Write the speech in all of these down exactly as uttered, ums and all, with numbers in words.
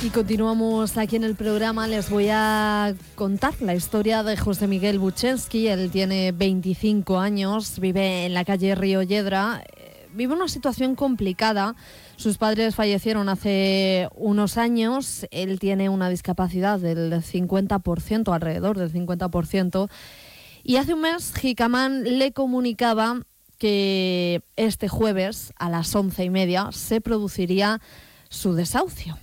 Y continuamos aquí en el programa. Les voy a contar la historia de José Miguel Buchensky. Él tiene veinticinco años, vive en la calle Río Yedra. Vive una situación complicada. Sus padres fallecieron hace unos años. Él tiene una discapacidad del cincuenta por ciento, alrededor del cincuenta por ciento. Y hace un mes Jicamán le comunicaba que este jueves a las once y media se produciría su desahucio,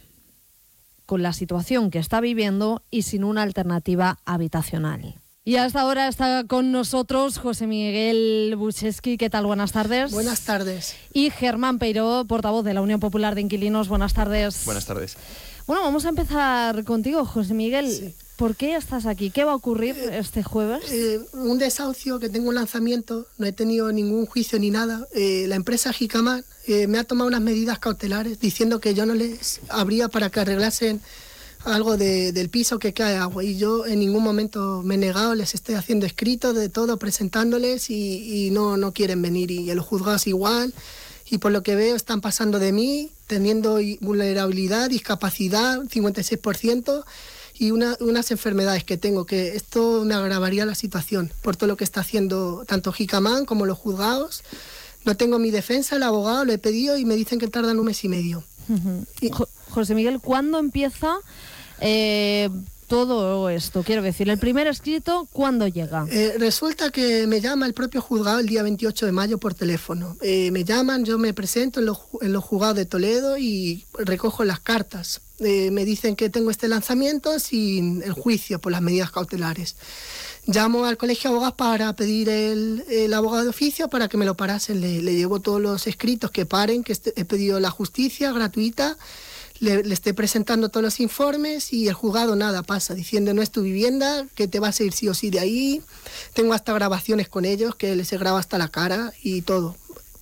con la situación que está viviendo y sin una alternativa habitacional. Y hasta ahora está con nosotros José Miguel Buchensky. ¿Qué tal? Buenas tardes. Buenas tardes. Y Germán Peiró, portavoz de la Unión Popular de Inquilinos. Buenas tardes. Buenas tardes. Bueno, vamos a empezar contigo, José Miguel. Sí. ¿Por qué estás aquí? ¿Qué va a ocurrir eh, este jueves? Eh, un desahucio, que tengo un lanzamiento, no he tenido ningún juicio ni nada. Eh, la empresa Jicamán eh, me ha tomado unas medidas cautelares diciendo que yo no les abría para que arreglasen algo de, del piso que cae agua, y yo en ningún momento me he negado. Les estoy haciendo escritos de todo, presentándoles, y, y no, no quieren venir, y los juzgados igual, y por lo que veo están pasando de mí, teniendo vulnerabilidad, discapacidad, cincuenta y seis por ciento, y una, unas enfermedades que tengo, que esto me agravaría la situación por todo lo que está haciendo tanto Jicamán como los juzgados. No tengo mi defensa, el abogado lo he pedido y me dicen que tardan un mes y medio. Uh-huh. y, Jo- José Miguel, ¿cuándo empieza eh, todo esto? Quiero decir, el primer escrito, ¿cuándo llega? Eh, resulta que me llama el propio juzgado el día veintiocho de mayo por teléfono. Eh, me llaman, yo me presento en los, en los juzgados de Toledo y recojo las cartas. Eh, me dicen que tengo este lanzamiento sin el juicio por las medidas cautelares. Llamo al colegio de abogados para pedir el, el abogado de oficio para que me lo parasen. Le, le llevo todos los escritos que paren, que este, he pedido la justicia gratuita. Le, le estoy presentando todos los informes y el juzgado nada, pasa, diciendo no es tu vivienda, que te vas a ir sí o sí de ahí. Tengo hasta grabaciones con ellos, que les he grabado hasta la cara y todo.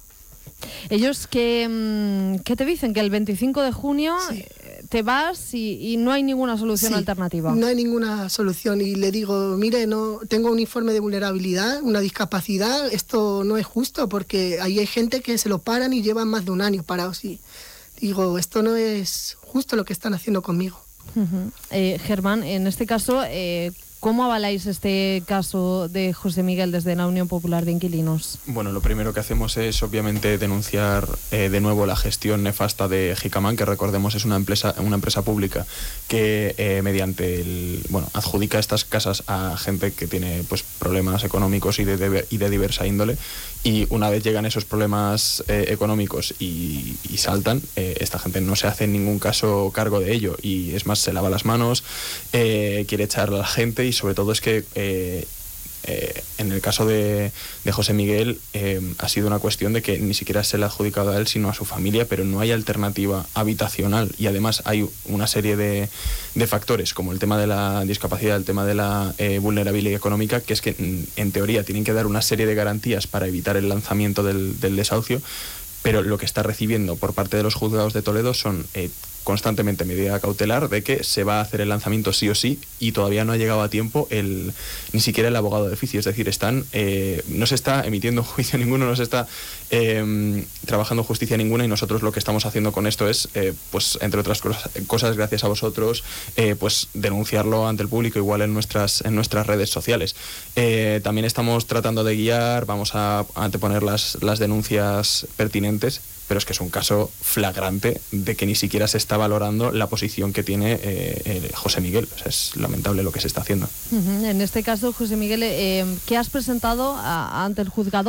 Ellos que, ¿qué te dicen? Que el veinticinco de junio Sí. te vas y, y no hay ninguna solución Sí, alternativa. No hay ninguna solución, y le digo, mire, no tengo un informe de vulnerabilidad, una discapacidad, esto no es justo, porque ahí hay gente que se lo paran y llevan más de un año parados, y digo, esto no es justo lo que están haciendo conmigo. Uh-huh. eh, Germán, en este caso, eh, ¿cómo avaláis este caso de José Miguel desde la Unión Popular de Inquilinos? Bueno, lo primero que hacemos es obviamente denunciar eh, de nuevo la gestión nefasta de Jicamán, que recordemos es una empresa, una empresa pública que eh, mediante el, bueno, adjudica estas casas a gente que tiene pues problemas económicos y de, de, y de diversa índole, y una vez llegan esos problemas eh, económicos y, y saltan, eh, esta gente no se hace en ningún caso cargo de ello, y es más, se lava las manos, eh, quiere echar a la gente. Y sobre todo es que eh, eh, en el caso de, de José Miguel eh, ha sido una cuestión de que ni siquiera se le ha adjudicado a él sino a su familia, pero no hay alternativa habitacional, y además hay una serie de, de factores como el tema de la discapacidad, el tema de la eh, vulnerabilidad económica, que es que en teoría tienen que dar una serie de garantías para evitar el lanzamiento del, del desahucio, pero lo que está recibiendo por parte de los juzgados de Toledo son eh, constantemente medida cautelar de que se va a hacer el lanzamiento sí o sí, y todavía no ha llegado a tiempo el ni siquiera el abogado de oficio. Es decir, están eh, no se está emitiendo juicio ninguno, no se está eh, trabajando justicia ninguna, y nosotros lo que estamos haciendo con esto es, eh, pues entre otras cosas, cosas gracias a vosotros, eh, pues denunciarlo ante el público, igual en nuestras en nuestras redes sociales. Eh, también estamos tratando de guiar, vamos a anteponer las, las denuncias pertinentes, pero es que es un caso flagrante de que ni siquiera se está valorando la posición que tiene eh, eh, José Miguel. O sea, es lamentable lo que se está haciendo. Uh-huh. En este caso, José Miguel, eh, ¿qué has presentado a, ante el juzgado